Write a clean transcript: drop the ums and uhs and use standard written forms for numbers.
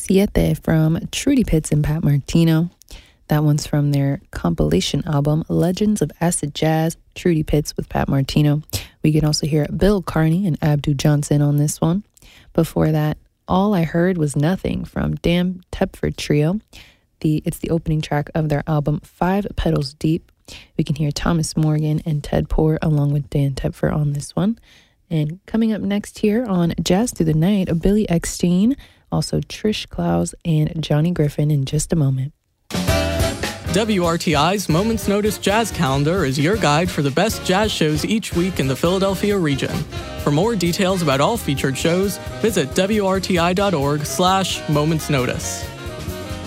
Siete from Trudy Pitts and Pat Martino. That one's from their compilation album, Legends of Acid Jazz, Trudy Pitts with Pat Martino. We can also hear Bill Carney and Abdu Johnson on this one. Before that, All I Heard Was Nothing from Dan Tepford Trio. It's the opening track of their album, Five Petals Deep. We can hear Thomas Morgan and Ted Poor along with Dan Tepford on this one. And coming up next here on Jazz Through the Night, Billy Eckstein, also Trish Clowes and Johnny Griffin in just a moment. WRTI's Moments Notice Jazz Calendar is your guide for the best jazz shows each week in the Philadelphia region. For more details about all featured shows, visit WRTI.org/momentsnotice.